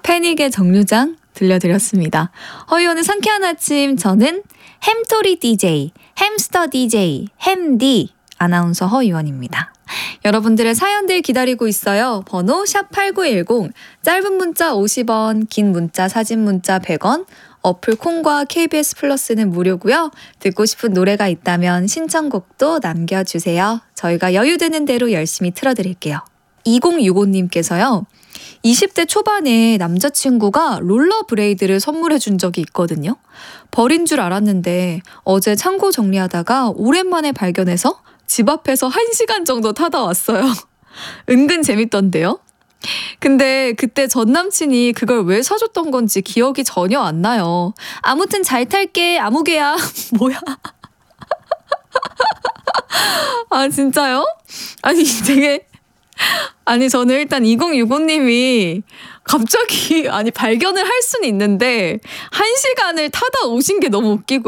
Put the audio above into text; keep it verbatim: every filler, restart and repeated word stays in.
패닉의 정류장 들려드렸습니다. 허이원의 상쾌한 아침, 저는 햄토리 디제이, 햄스터 디제이, 햄디 아나운서 허이원입니다. 여러분들의 사연들 기다리고 있어요. 번호 샵팔구일공, 짧은 문자 오십 원, 긴 문자 사진 문자 백 원, 어플 콩과 케이비에스 플러스는 무료고요. 듣고 싶은 노래가 있다면 신청곡도 남겨주세요. 저희가 여유되는 대로 열심히 틀어드릴게요. 이공육오님께서요. 이십 대 초반에 남자친구가 롤러브레이드를 선물해 준 적이 있거든요. 버린 줄 알았는데 어제 창고 정리하다가 오랜만에 발견해서 집 앞에서 한 시간 정도 타다 왔어요. 은근 재밌던데요? 근데 그때 전 남친이 그걸 왜 사줬던 건지 기억이 전혀 안 나요. 아무튼 잘 탈게, 아무개야. 뭐야? 아, 진짜요? 아니, 되게... 아니, 저는 일단 이공육오님이 갑자기, 아니, 발견을 할 수는 있는데, 한 시간을 타다 오신 게 너무 웃기고요.